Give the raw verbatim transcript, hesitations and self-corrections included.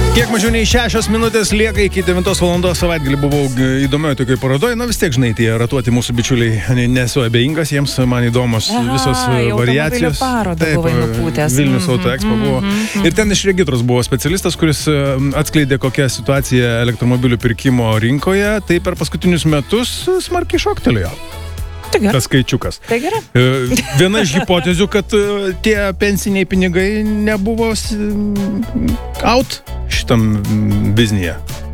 Kiek mažiau nei šešios minutės lieka iki devintos valandos. Savaitgalį buvau įdomioje tokiai parodoje. Na vis tiek, žinai, tie ratuoti mūsų bičiuliai, nesu abejingas, jiems man įdomos Aha, visos variacijos. Taip, Vilnius mm-hmm, Auto Expo buvo. mm-hmm. Ir ten iš Regitros buvo specialistas, kuris atskleidė, kokia situacija elektromobilių pirkimo rinkoje. Tai per paskutinius metus smarkiai šoktelėjo. Tai gerai. Tas skaičiukas. Tai gerai. Viena iš hipotezių, kad tie pensiniai pinigai nebuvo out šitam biznyje.